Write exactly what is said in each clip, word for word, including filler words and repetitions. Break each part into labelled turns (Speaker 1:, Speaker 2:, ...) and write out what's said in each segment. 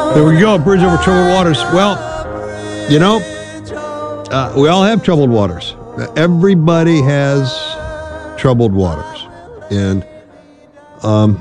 Speaker 1: There we go, Bridge Over Troubled Waters. Well, you know, uh, we all have troubled waters. Everybody has troubled waters. And, um,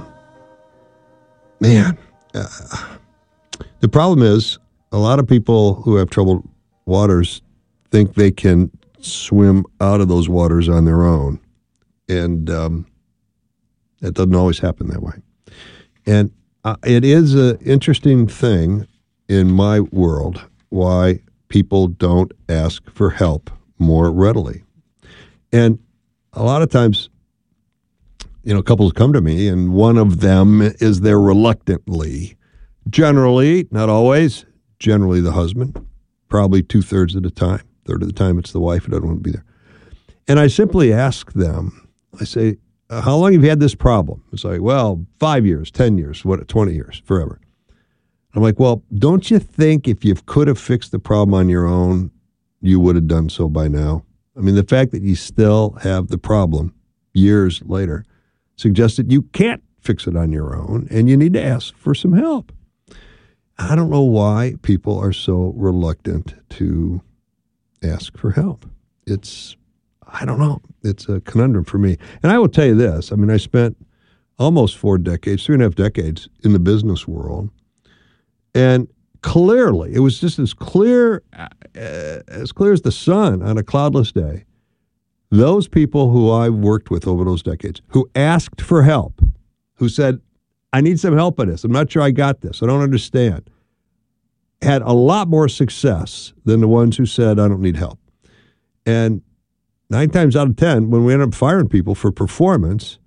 Speaker 1: man, uh, the problem is a lot of people who have troubled waters think they can swim out of those waters on their own. And um, it doesn't always happen that way. And uh, it is an interesting thing in my world why people don't ask for help more readily. And a lot of times, you know, couples come to me, and one of them is there reluctantly. Generally, not always, generally the husband, probably two-thirds of the time. Third of the time, it's the wife who doesn't want to be there. And I simply ask them, I say, how long have you had this problem? It's like, well, five years, ten years, what, twenty years, forever. I'm like, well, don't you think if you could have fixed the problem on your own, you would have done so by now? I mean, the fact that you still have the problem years later suggests that you can't fix it on your own, and you need to ask for some help. I don't know why people are so reluctant to ask for help. It's, I don't know, it's a conundrum for me. And I will tell you this, I mean, I spent almost four decades, three and a half decades in the business world, and clearly, it was just as clear, uh, as clear as the sun on a cloudless day, those people who I worked with over those decades, who asked for help, who said, I need some help in this. I'm not sure I got this. I don't understand. Had a lot more success than the ones who said, I don't need help. And nine times out of ten, when we end up firing people for performance,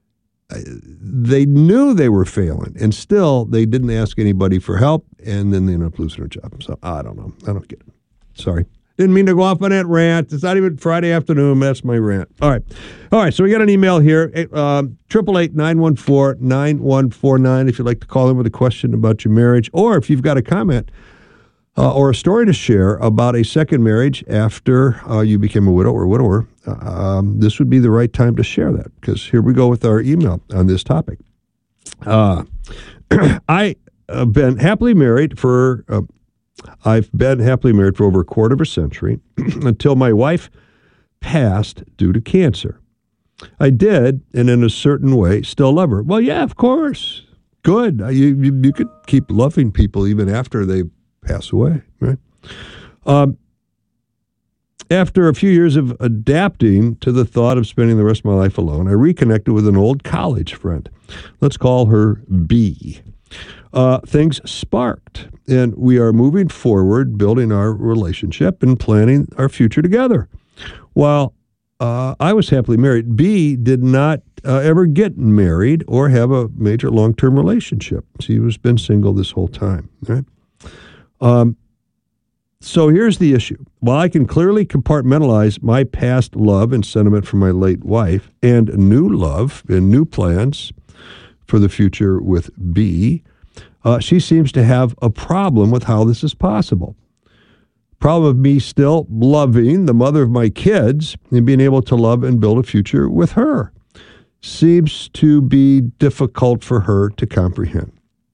Speaker 1: they knew they were failing, and still they didn't ask anybody for help, and then they ended up losing their job. So I don't know. I don't get it. Sorry. Didn't mean to go off on that rant. It's not even Friday afternoon. That's my rant. All right. All right. So we got an email here, um, eight eight eight, nine one four, nine one four nine if you'd like to call in with a question about your marriage, or if you've got a comment uh, or a story to share about a second marriage after uh, you became a widow or widower. Uh, um, this would be the right time to share that, because here we go with our email on this topic. Uh, I have been happily married for... Uh, I've been happily married for over a quarter of a century until my wife passed due to cancer. I did, and in a certain way, still love her. Well, yeah, of course. Good. You, you, you could keep loving people even after they pass away, right? Um, after a few years of adapting to the thought of spending the rest of my life alone, I reconnected with an old college friend. Let's call her B. Uh, things sparked, and we are moving forward, building our relationship and planning our future together. While uh, I was happily married, B did not uh, ever get married or have a major long-term relationship. She was been single this whole time. Right? Um, so here's the issue. While I can clearly compartmentalize my past love and sentiment for my late wife and new love and new plans for the future with B, Uh, she seems to have a problem with how this is possible. Problem of me still loving the mother of my kids and being able to love and build a future with her seems to be difficult for her to comprehend.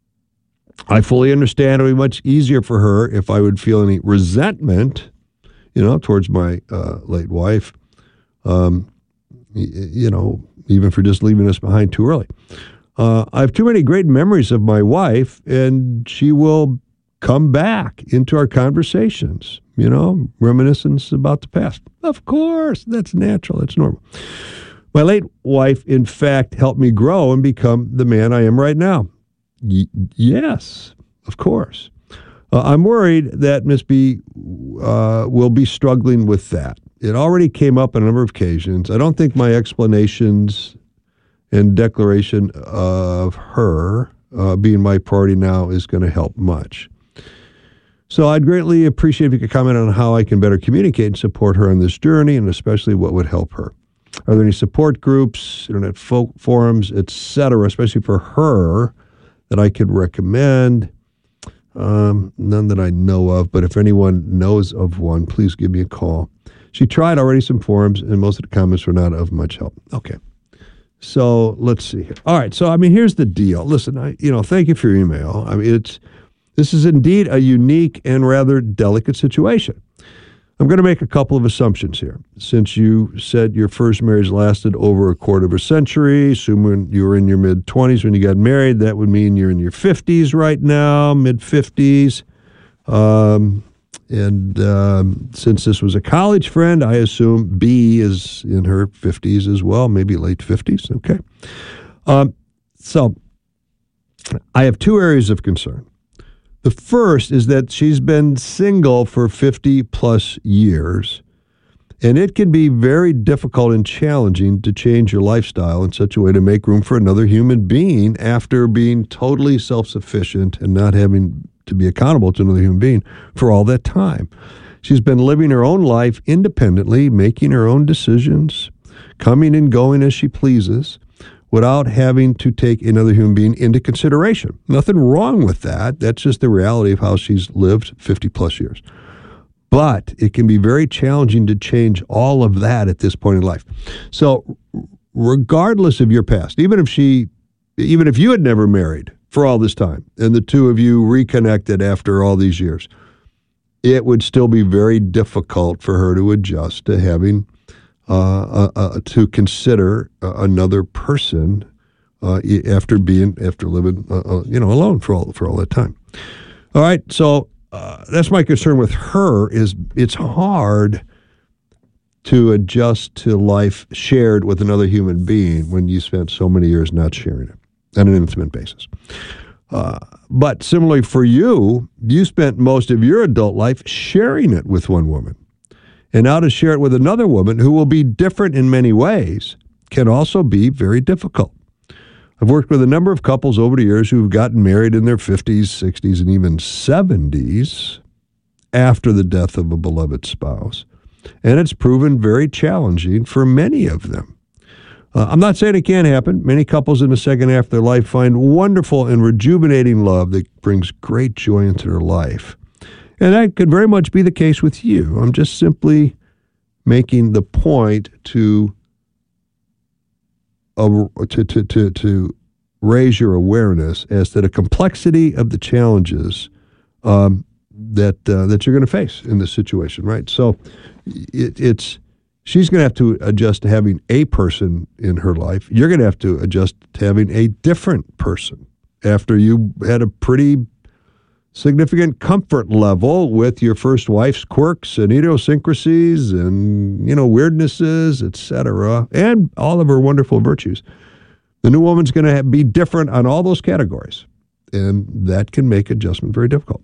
Speaker 1: I fully understand it would be much easier for her if I would feel any resentment, you know, towards my uh, late wife, um, y- you know, even for just leaving us behind too early. Uh, I have too many great memories of my wife, and she will come back into our conversations, you know, reminiscence about the past. Of course, that's natural, that's normal. My late wife, in fact, helped me grow and become the man I am right now. Y- yes, of course. Uh, I'm worried that Miss B uh, will be struggling with that. It already came up on a number of occasions. I don't think my explanations and declaration of her uh, being my priority now is going to help much. So I'd greatly appreciate if you could comment on how I can better communicate and support her on this journey, and especially what would help her. Are there any support groups, internet folk forums, et cetera, especially for her, that I could recommend? Um, none that I know of, but if anyone knows of one, please give me a call. She tried already some forums, and most of the comments were not of much help. Okay. So let's see here. All right. So, I mean, here's the deal. Listen, I, you know, thank you for your email. I mean, it's, This is indeed a unique and rather delicate situation. I'm going to make a couple of assumptions here. Since you said your first marriage lasted over a quarter of a century, assume when you were in your mid-twenties when you got married, that would mean you're in your fifties right now, mid-fifties. Um, and um, since this was a college friend, I assume B is in her fifties as well, maybe late fifties. Okay. Um, so I have two areas of concern. The first is that she's been single for fifty plus years, and it can be very difficult and challenging to change your lifestyle in such a way to make room for another human being after being totally self-sufficient and not having to be accountable to another human being for all that time. She's been living her own life independently, making her own decisions, coming and going as she pleases, without having to take another human being into consideration. Nothing wrong with that. That's just the reality of how she's lived fifty plus years. But it can be very challenging to change all of that at this point in life. So regardless of your past, even if she, even if you had never married for all this time and the two of you reconnected after all these years, it would still be very difficult for her to adjust to having Uh, uh, uh, to consider uh, another person uh, after being after living uh, uh, you know alone for all for all that time. All right, so uh, that's my concern with her. Is it's hard to adjust to life shared with another human being when you spent so many years not sharing it on an intimate basis. Uh, but similarly for you, you spent most of your adult life sharing it with one woman. And now to share it with another woman who will be different in many ways can also be very difficult. I've worked with a number of couples over the years who've gotten married in their fifties, sixties, and even seventies after the death of a beloved spouse. And it's proven very challenging for many of them. Uh, I'm not saying it can't happen. Many couples in the second half of their life find wonderful and rejuvenating love that brings great joy into their life. And that could very much be the case with you. I'm just simply making the point to uh, to, to, to, to raise your awareness as to the complexity of the challenges um, that uh, that you're going to face in this situation, right? So it, it's she's going to have to adjust to having a person in her life. You're going to have to adjust to having a different person after you had a pretty significant comfort level with your first wife's quirks and idiosyncrasies and, you know, weirdnesses, et cetera, and all of her wonderful virtues. The new woman's going to be different on all those categories, and that can make adjustment very difficult.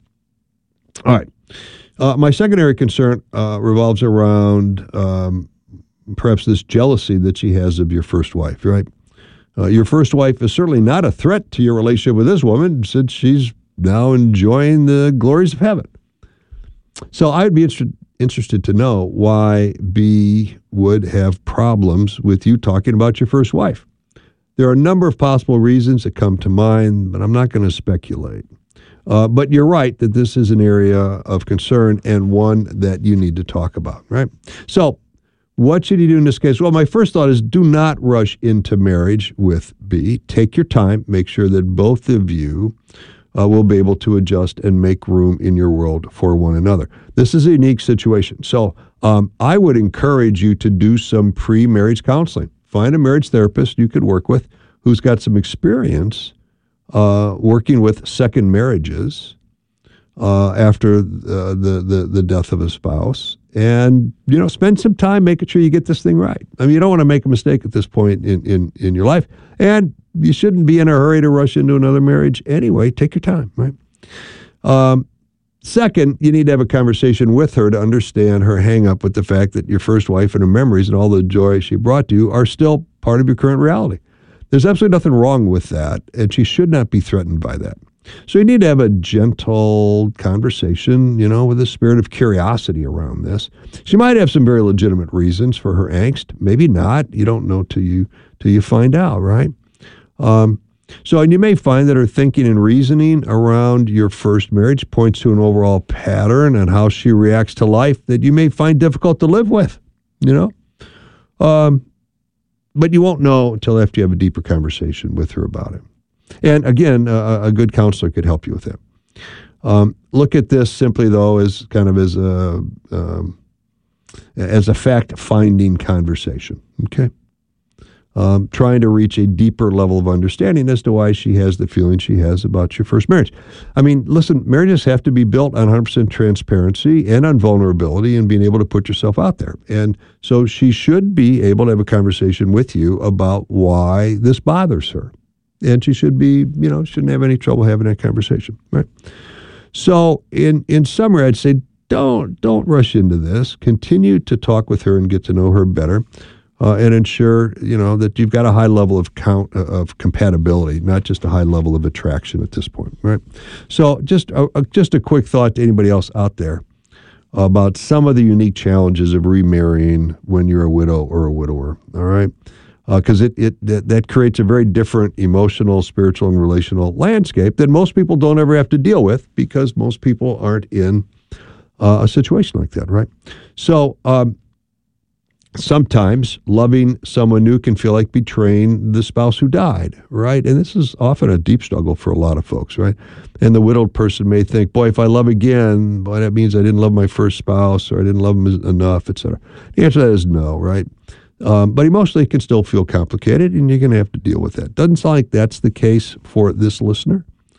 Speaker 1: All right. Uh, my secondary concern uh, revolves around um, perhaps this jealousy that she has of your first wife, right? Uh, your first wife is certainly not a threat to your relationship with this woman since she's now enjoying the glories of heaven. So I would be inter- interested to know why B would have problems with you talking about your first wife. There are a number of possible reasons that come to mind, but I'm not going to speculate. Uh, but you're right that this is an area of concern and one that you need to talk about, right? So what should you do in this case? Well, my first thought is do not rush into marriage with B. Take your time. Make sure that both of you Uh, will be able to adjust and make room in your world for one another. This is a unique situation. So um, I would encourage you to do some pre-marriage counseling. Find a marriage therapist you could work with who's got some experience uh, working with second marriages uh, after uh, the, the, the death of a spouse. And, you know, spend some time making sure you get this thing right. I mean, you don't want to make a mistake at this point in, in, in your life. And you shouldn't be in a hurry to rush into another marriage anyway. Take your time, right? Um, second, you need to have a conversation with her to understand her hang-up with the fact that your first wife and her memories and all the joy she brought to you are still part of your current reality. There's absolutely nothing wrong with that, and she should not be threatened by that. So you need to have a gentle conversation, you know, with a spirit of curiosity around this. She might have some very legitimate reasons for her angst. Maybe not. You don't know till you till you find out, right? Um, so, and you may find that her thinking and reasoning around your first marriage points to an overall pattern and how she reacts to life that you may find difficult to live with, you know? Um, but you won't know until after you have a deeper conversation with her about it. And again, uh, a good counselor could help you with that. Um, look at this simply, though, as kind of as a um, as a fact-finding conversation, okay? Um, trying to reach a deeper level of understanding as to why she has the feeling she has about your first marriage. I mean, listen, marriages have to be built on one hundred percent transparency and on vulnerability and being able to put yourself out there. And so she should be able to have a conversation with you about why this bothers her. And she should be, you know, shouldn't have any trouble having that conversation, right? So in, in summary, I'd say don't, don't rush into this. Continue to talk with her and get to know her better. Uh, and ensure, you know, that you've got a high level of count uh, of compatibility, not just a high level of attraction at this point, right? So just a, a, just a quick thought to anybody else out there about some of the unique challenges of remarrying when you're a widow or a widower, all right? Because uh, it, it that, that creates a very different emotional, spiritual, and relational landscape that most people don't ever have to deal with because most people aren't in uh, a situation like that, right? So, um, sometimes loving someone new can feel like betraying the spouse who died, right? And this is often a deep struggle for a lot of folks, right? And the widowed person may think, boy, if I love again, boy, that means I didn't love my first spouse or I didn't love them enough, et cetera. The answer to that is no, right? Um, but emotionally, it can still feel complicated, and you're going to have to deal with that. Doesn't sound like that's the case for this listener,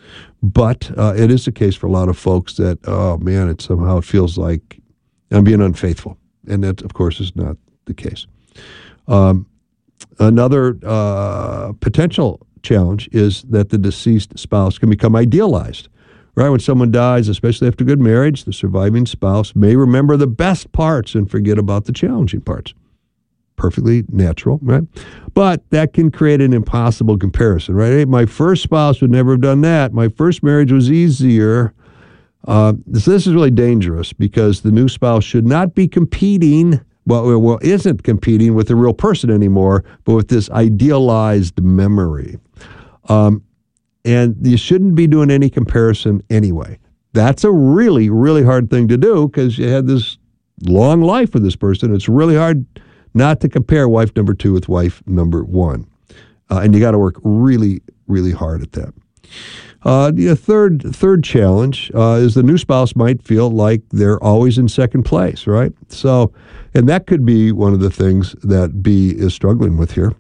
Speaker 1: but uh, it is the case for a lot of folks that, oh, man, it somehow feels like I'm being unfaithful. And that, of course, is not the case. Um, another uh, potential challenge is that the deceased spouse can become idealized, right? When someone dies, especially after good marriage, the surviving spouse may remember the best parts and forget about the challenging parts. Perfectly natural, right? But that can create an impossible comparison, right? Hey, my first spouse would never have done that. My first marriage was easier. Uh, this, this is really dangerous because the new spouse should not be competing Well, well, isn't competing with the real person anymore, but with this idealized memory. Um, and you shouldn't be doing any comparison anyway. That's a really, really hard thing to do because you had this long life with this person. It's really hard not to compare wife number two with wife number one. Uh, and you got to work really, really hard at that. Uh, the third third challenge uh, is the new spouse might feel like they're always in second place, right? So, and that could be one of the things that B is struggling with here.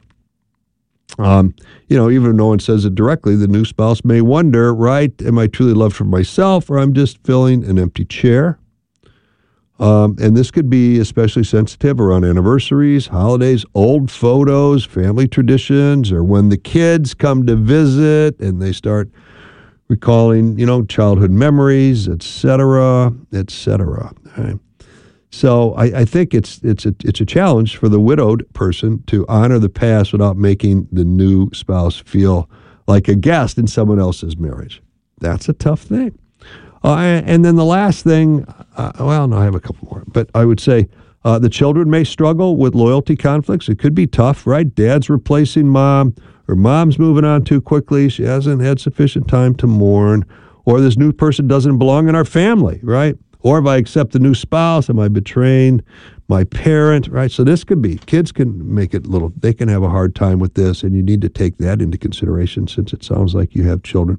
Speaker 1: Um, you know, even if no one says it directly, the new spouse may wonder, right, am I truly loved for myself or I'm just filling an empty chair? Um, and this could be especially sensitive around anniversaries, holidays, old photos, family traditions, or when the kids come to visit and they start recalling, you know, childhood memories, et cetera, et cetera. Right? So I, I think it's it's a it's a challenge for the widowed person to honor the past without making the new spouse feel like a guest in someone else's marriage. That's a tough thing. Uh, and then the last thing, uh, well, no, I have a couple more, but I would say uh, the children may struggle with loyalty conflicts. It could be tough, right? Dad's replacing mom, or mom's moving on too quickly. She hasn't had sufficient time to mourn, or this new person doesn't belong in our family, right? Or if I accept the new spouse, am I betraying my parent, right? So this could be, kids can make it little, they can have a hard time with this, and you need to take that into consideration since it sounds like you have children.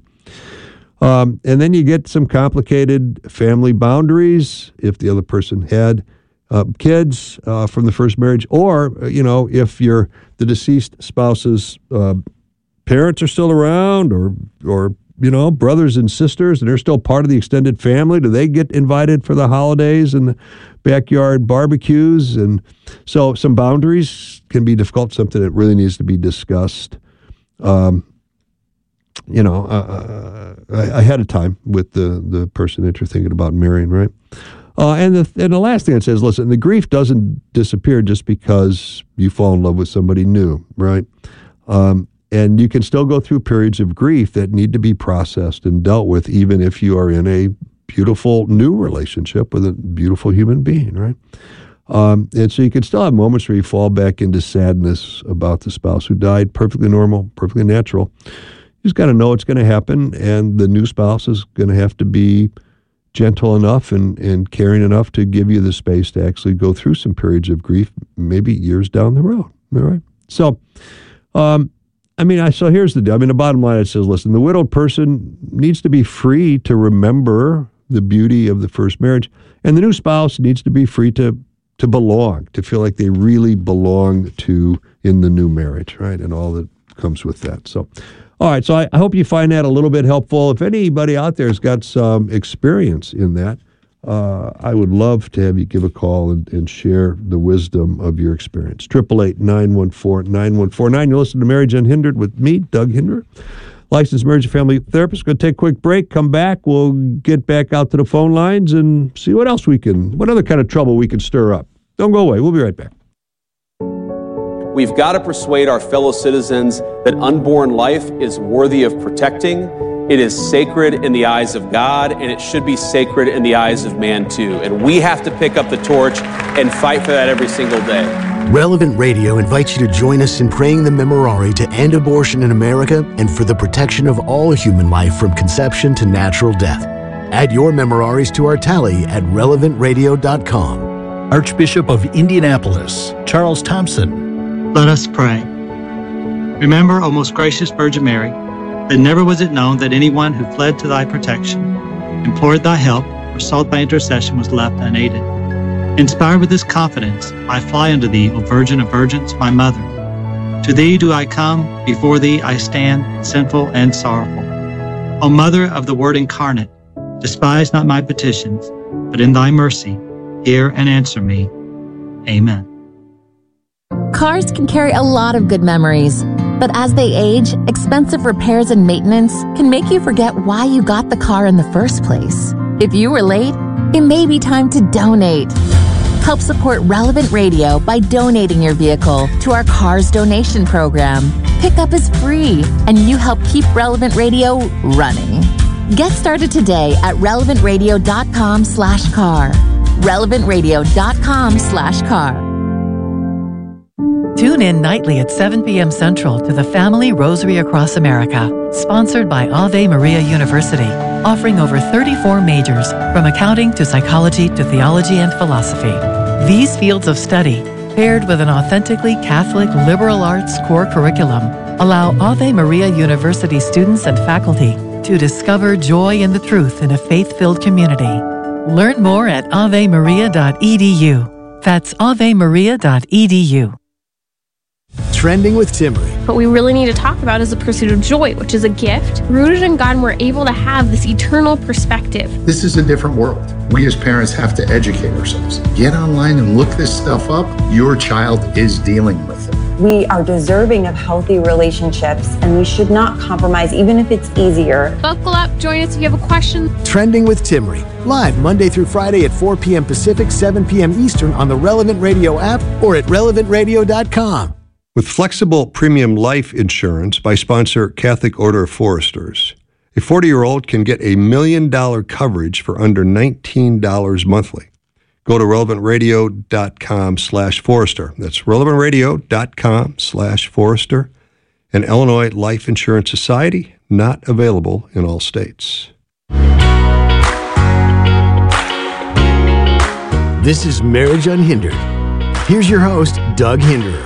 Speaker 1: Um, and then you get some complicated family boundaries if the other person had uh, kids uh, from the first marriage, or, you know, if you're the deceased spouse's uh, parents are still around, or, or, you know, brothers and sisters, and they're still part of the extended family. Do they get invited for the holidays and the backyard barbecues? And so some boundaries can be difficult, something that really needs to be discussed. Um, you know, uh, ahead of time with the, the person that you're thinking about marrying, right? Uh, and the and the last thing it says, listen, the grief doesn't disappear just because you fall in love with somebody new, right? Um, and you can still go through periods of grief that need to be processed and dealt with, even if you are in a beautiful new relationship with a beautiful human being, right? Um, and so you can still have moments where you fall back into sadness about the spouse who died. Perfectly normal, perfectly natural. You just got to know it's going to happen, and the new spouse is going to have to be gentle enough and, and caring enough to give you the space to actually go through some periods of grief, maybe years down the road. All right. So, um, I mean, I so here's the deal. I mean, the bottom line, it says, listen, the widowed person needs to be free to remember the beauty of the first marriage, and the new spouse needs to be free to to belong, to feel like they really belong to in the new marriage, right? And all that comes with that. So, all right. So I, I hope you find that a little bit helpful. If anybody out there has got some experience in that, uh, I would love to have you give a call and, and share the wisdom of your experience. eight eight eight, nine one four, nine one four nine. You're listening to Marriage Unhindered with me, Doug Hinderer, licensed marriage and family therapist. Going to take a quick break, come back. We'll get back out to the phone lines and see what else we can, what other kind of trouble we can stir up. Don't go away. We'll be right back.
Speaker 2: We've got to persuade our fellow citizens that unborn life is worthy of protecting. It is sacred in the eyes of God, and it should be sacred in the eyes of man too. And we have to pick up the torch and fight for that every single day.
Speaker 3: Relevant Radio invites you to join us in praying the Memorare to end abortion in America and for the protection of all human life from conception to natural death. Add your Memoraries to our tally at relevant radio dot com.
Speaker 4: Archbishop of Indianapolis, Charles Thompson.
Speaker 5: Let us pray. Remember, O most gracious Virgin Mary, that never was it known that anyone who fled to thy protection, implored thy help, or sought thy intercession was left unaided. Inspired with this confidence, I fly unto thee, O Virgin of Virgins, my mother. To thee do I come, before thee I stand, sinful and sorrowful. O Mother of the Word incarnate, despise not my petitions, but in thy mercy, hear and answer me. Amen.
Speaker 6: Cars can carry a lot of good memories, but as they age, expensive repairs and maintenance can make you forget why you got the car in the first place. If you were late, it may be time to donate. Help support Relevant Radio by donating your vehicle to our Cars Donation Program. Pickup is free, and you help keep Relevant Radio running. Get started today at relevant radio dot com slash car. relevant radio dot com slash car.
Speaker 7: Tune in nightly at seven p.m. Central to the Family Rosary Across America, sponsored by Ave Maria University, offering over thirty-four majors, from accounting to psychology to theology and philosophy. These fields of study, paired with an authentically Catholic liberal arts core curriculum, allow Ave Maria University students and faculty to discover joy in the truth in a faith-filled community. Learn more at ave maria dot e d u. That's ave maria dot e d u.
Speaker 3: Trending with Timmery.
Speaker 8: What we really need to talk about is the pursuit of joy, which is a gift rooted in God, and we're able to have this eternal perspective.
Speaker 9: This is a different world. We as parents have to educate ourselves. Get online and look this stuff up. Your child is dealing with it.
Speaker 10: We are deserving of healthy relationships, and we should not compromise, even if it's easier.
Speaker 8: Buckle up, join us if you have a question.
Speaker 3: Trending with Timmery, live Monday through Friday at four p.m. Pacific, seven p.m. Eastern on the Relevant Radio app or at relevant radio dot com.
Speaker 1: With flexible premium life insurance by sponsor Catholic Order of Foresters, a forty-year-old can get a million dollar coverage for under nineteen dollars monthly. Go to relevant radio dot com slash Forester. That's relevant radio dot com slash Forester. An Illinois Life Insurance Society, not available in all states.
Speaker 3: This is Marriage Unhindered. Here's your host, Doug Hinderer.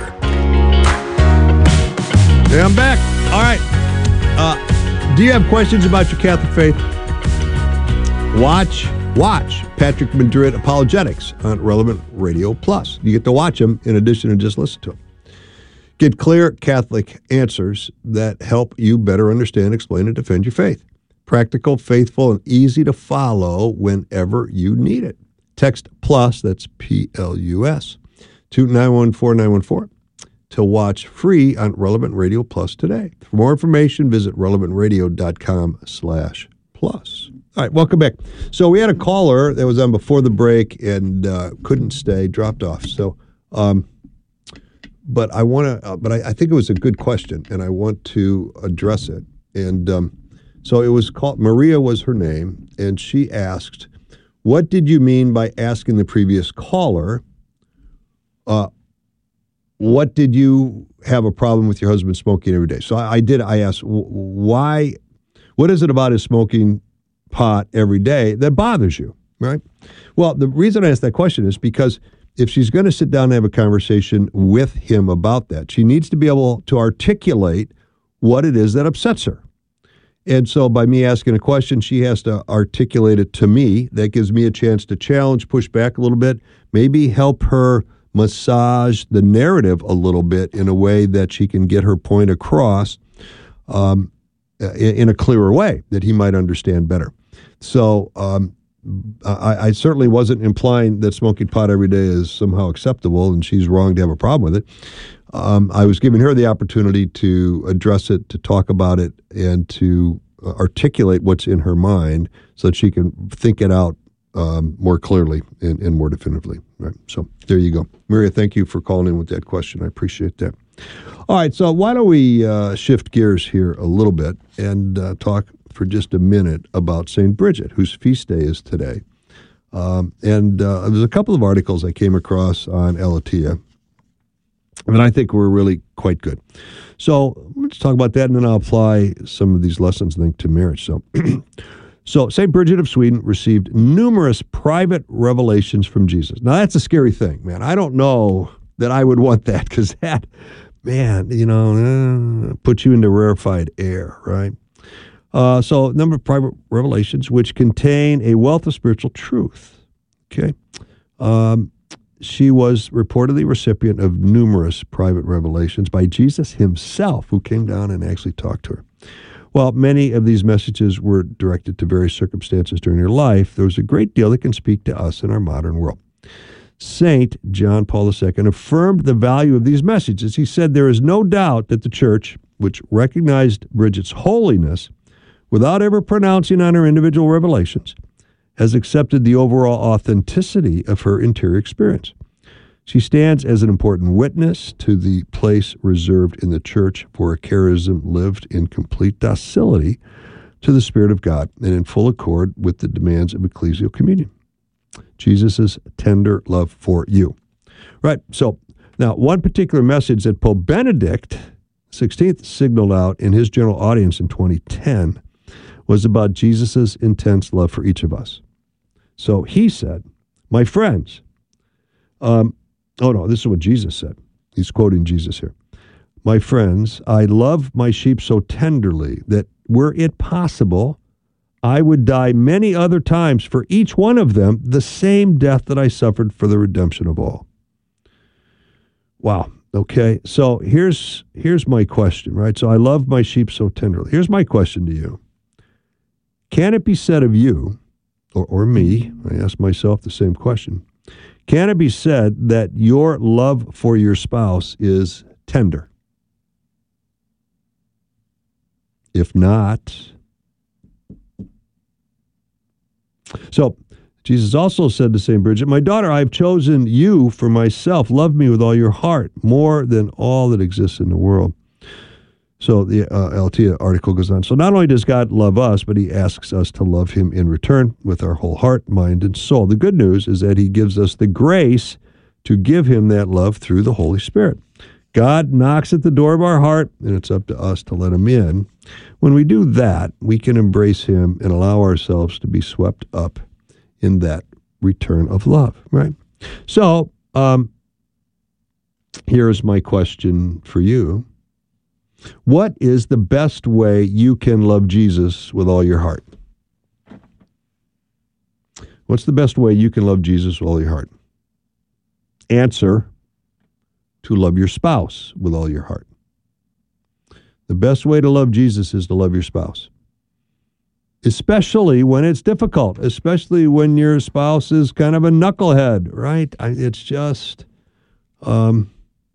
Speaker 1: Hey, I'm back. All right. Uh, do you have questions about your Catholic faith? Watch, watch Patrick Madrid Apologetics on Relevant Radio Plus. You get to watch them in addition to just listen to them. Get clear Catholic answers that help you better understand, explain, and defend your faith. Practical, faithful, and easy to follow whenever you need it. Text PLUS, that's P L U S, to nine one four nine one four. To watch free on Relevant Radio Plus today. For more information, visit relevant radio dot com slash plus. All right, welcome back. So we had a caller that was on before the break and uh, couldn't stay, dropped off. So, um, but I want to, uh, but I, I think it was a good question, and I want to address it. And um, so it was called, Maria was her name, and she asked, "What did you mean by asking the previous caller? Uh, What did you have a problem with your husband smoking every day?" So I, I did. I asked, why, what is it about his smoking pot every day that bothers you, right? Well, the reason I asked that question is because if she's going to sit down and have a conversation with him about that, she needs to be able to articulate what it is that upsets her. And so by me asking a question, she has to articulate it to me. That gives me a chance to challenge, push back a little bit, maybe help her massage the narrative a little bit in a way that she can get her point across um, in, in a clearer way that he might understand better. So um, I, I certainly wasn't implying that smoking pot every day is somehow acceptable and she's wrong to have a problem with it. Um, I was giving her the opportunity to address it, to talk about it, and to uh, articulate what's in her mind so that she can think it out um, more clearly and, and more definitively. Right. So there you go. Maria, thank you for calling in with that question. I appreciate that. All right, so why don't we uh, shift gears here a little bit and uh, talk for just a minute about Saint Bridget, whose feast day is today. Um, and uh, there's a couple of articles I came across on Aleteia that I think were really quite good. So let's talk about that, and then I'll apply some of these lessons, I think, to marriage. So, so Saint Bridget of Sweden received numerous private revelations from Jesus. Now, that's a scary thing, man. I don't know that I would want that, because that, man, you know, uh, puts you into rarefied air, right? Uh, so, a number of private revelations which contain a wealth of spiritual truth. Okay. Um, she was reportedly recipient of numerous private revelations by Jesus himself, who came down and actually talked to her. While many of these messages were directed to various circumstances during her life, there was a great deal that can speak to us in our modern world. Saint John Paul the Second affirmed the value of these messages. He said, "There is no doubt that the Church, which recognized Bridget's holiness without ever pronouncing on her individual revelations, has accepted the overall authenticity of her interior experience. She stands as an important witness to the place reserved in the Church for a charism lived in complete docility to the Spirit of God and in full accord with the demands of ecclesial communion. Jesus' tender love for you." Right, so now one particular message that Pope Benedict the sixteenth signaled out in his general audience in twenty ten was about Jesus' intense love for each of us. So he said, "My friends," um, oh no, this is what Jesus said. He's quoting Jesus here. "My friends, I love my sheep so tenderly that were it possible, I would die many other times for each one of them, the same death that I suffered for the redemption of all." Wow. Okay. So here's here's my question, right? So I love my sheep so tenderly. Here's my question to you. Can it be said of you, or, or me, I ask myself the same question, can it be said that your love for your spouse is tender? If not, so Jesus also said to Saint Bridget, "My daughter, I have chosen you for myself. Love me with all your heart, more than all that exists in the world." So the uh, Aleteia article goes on. So not only does God love us, but he asks us to love him in return with our whole heart, mind, and soul. The good news is that he gives us the grace to give him that love through the Holy Spirit. God knocks at the door of our heart, and it's up to us to let him in. When we do that, we can embrace him and allow ourselves to be swept up in that return of love, right? So um, here's my question for you. What is the best way you can love Jesus with all your heart? What's the best way you can love Jesus with all your heart? Answer: to love your spouse with all your heart. The best way to love Jesus is to love your spouse, especially when it's difficult, especially when your spouse is kind of a knucklehead, right? I, it's just, um,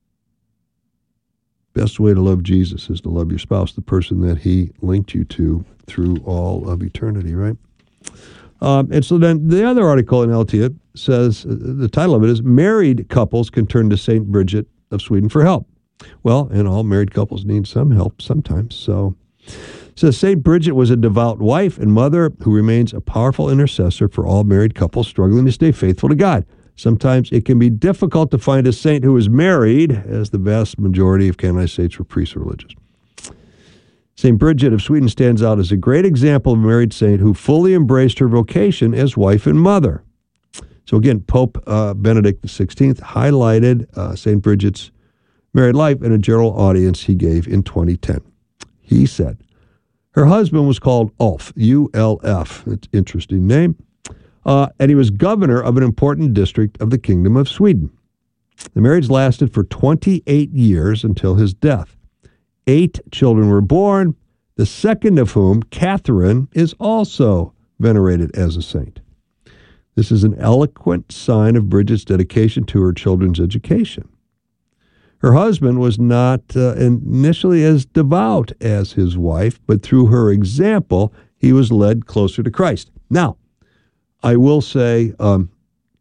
Speaker 1: best way to love Jesus is to love your spouse, the person that he linked you to through all of eternity, right? Um, and so then the other article in Aleteia says, uh, the title of it is, "Married Couples Can Turn to Saint Bridget of Sweden for Help." Well, and all married couples need some help sometimes. So it says, Saint Bridget was a devout wife and mother who remains a powerful intercessor for all married couples struggling to stay faithful to God. Sometimes it can be difficult to find a saint who is married, as the vast majority of canonized saints were priests or religious. Saint Bridget of Sweden stands out as a great example of a married saint who fully embraced her vocation as wife and mother. So again, Pope uh, Benedict the sixteenth highlighted uh, Saint Bridget's married life in a general audience he gave in twenty ten. He said, her husband was called Ulf, U L F. It's an interesting name. Uh, and he was governor of an important district of the Kingdom of Sweden. The marriage lasted for twenty-eight years until his death. Eight children were born, the second of whom, Catherine, is also venerated as a saint. This is an eloquent sign of Bridget's dedication to her children's education. Her husband was not uh, initially as devout as his wife, but through her example, he was led closer to Christ. Now, I will say, um,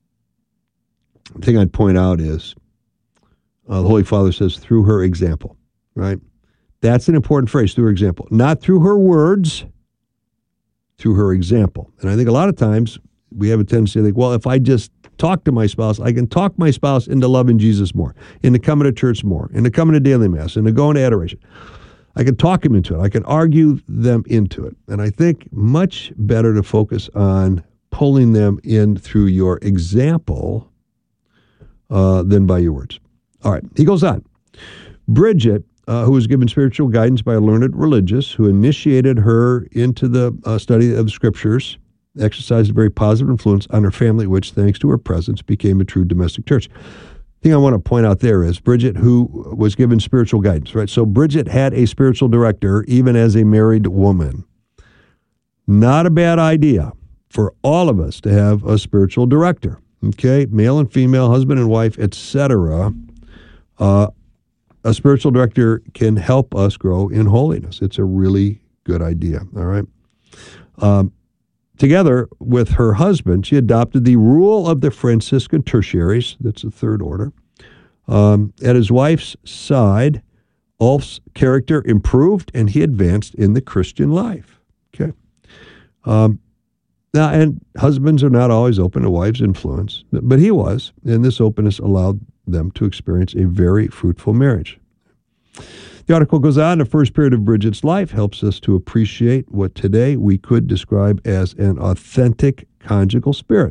Speaker 1: the thing I'd point out is, uh, the Holy Father says, through her example, right? That's an important phrase, through her example. Not through her words, through her example. And I think a lot of times we have a tendency to think, well, if I just talk to my spouse, I can talk my spouse into loving Jesus more, into coming to church more, into coming to daily mass, into going to adoration. I can talk him into it. I can argue them into it. And I think much better to focus on pulling them in through your example uh, than by your words. All right, he goes on. Bridget, uh, who was given spiritual guidance by a learned religious who initiated her into the uh, study of the scriptures, exercised a very positive influence on her family, which, thanks to her presence, became a true domestic church. The thing I want to point out there is Bridget, who was given spiritual guidance, right? So Bridget had a spiritual director even as a married woman. Not a bad idea for all of us to have a spiritual director, okay? Male and female, husband and wife, et cetera. Uh, a spiritual director can help us grow in holiness. It's a really good idea, all right? Um, together with her husband, she adopted the rule of the Franciscan tertiaries, that's the third order. Um, at his wife's side, Ulf's character improved and he advanced in the Christian life, okay? Um, Now, and husbands are not always open to wives' influence, but he was, and this openness allowed them to experience a very fruitful marriage. The article goes on, the first period of Bridget's life helps us to appreciate what today we could describe as an authentic conjugal spirit.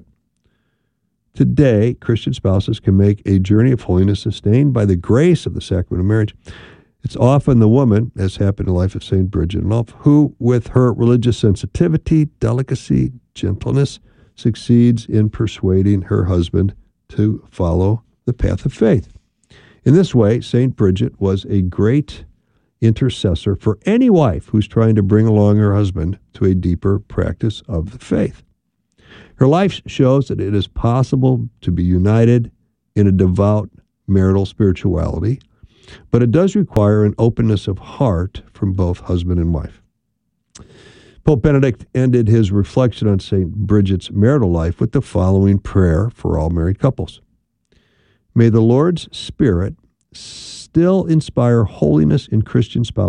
Speaker 1: Today, Christian spouses can make a journey of holiness sustained by the grace of the sacrament of marriage. It's often the woman, as happened in the life of Saint Bridget and Ulf, who, with her religious sensitivity, delicacy, gentleness, succeeds in persuading her husband to follow the path of faith. In this way, Saint Bridget was a great intercessor for any wife who's trying to bring along her husband to a deeper practice of the faith. Her life shows that it is possible to be united in a devout marital spirituality, but it does require an openness of heart from both husband and wife. Pope Benedict ended his reflection on Saint Bridget's marital life with the following prayer for all married couples. May the Lord's Spirit still inspire holiness in Christian spouses